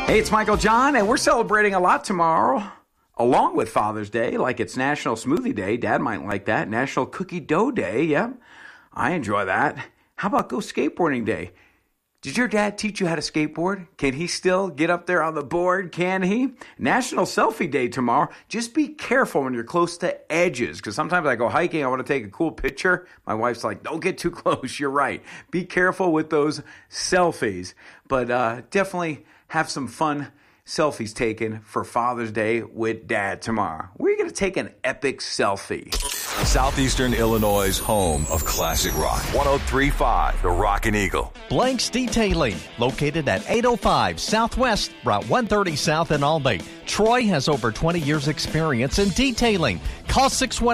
Hey, it's Michael John, and we're celebrating a lot tomorrow, along with Father's Day, like it's National Smoothie Day. Dad might like that. National Cookie Dough Day. Yep, I enjoy that. How about Go Skateboarding Day? Did your dad teach you how to skateboard? Can he still get up there on the board? Can he? National Selfie Day tomorrow. Just be careful when you're close to edges, because sometimes I go hiking, I want to take a cool picture. My wife's like, don't get too close. You're right. Be careful with those selfies. But definitely have some fun selfies taken for Father's Day with Dad tomorrow. We're going to take an epic selfie. Southeastern Illinois' home of classic rock. 103.5, The Rockin' Eagle. Blanks Detailing, located at 805 Southwest, Route 130 South in Albany. Troy has over 20 years experience in detailing. Call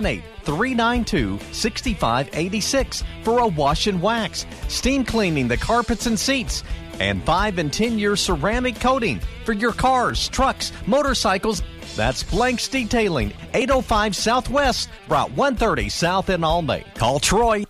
618-392-6586 for a wash and wax. Steam cleaning the carpets and seats. And 5 and 10-year ceramic coating for your cars, trucks, motorcycles. That's Blanks Detailing, 805 Southwest, Route 130 South in Albany. Call Troy,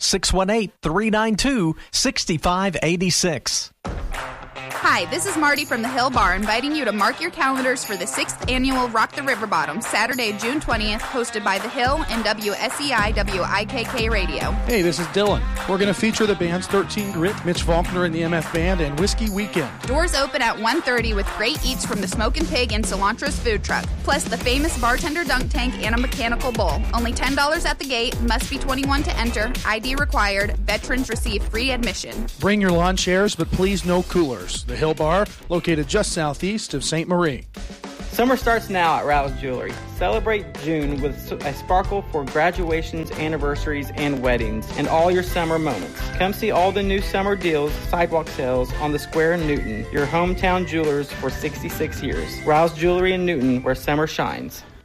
618-392-6586. Hi, this is Marty from the Hill Bar, inviting you to mark your calendars for the 6th annual Rock the River Bottom, Saturday, June 20th, hosted by The Hill and WSEI WIKK Radio. Hey, this is Dylan. We're going to feature the bands 13 Grit, Mitch Faulkner and the MF Band, and Whiskey Weekend. Doors open at 1:30 with great eats from the Smokin' Pig and Cilantro's food truck, plus the famous bartender dunk tank and a mechanical bull. Only $10 at the gate, must be 21 to enter, ID required, veterans receive free admission. Bring your lawn chairs, but please no coolers. The Hill Bar, located just southeast of St. Marie. Summer starts now at Rouse Jewelry. Celebrate June with a sparkle for graduations, anniversaries, and weddings, and all your summer moments. Come see all the new summer deals, sidewalk sales on the Square in Newton, your hometown jewelers for 66 years. Rouse Jewelry in Newton, where summer shines.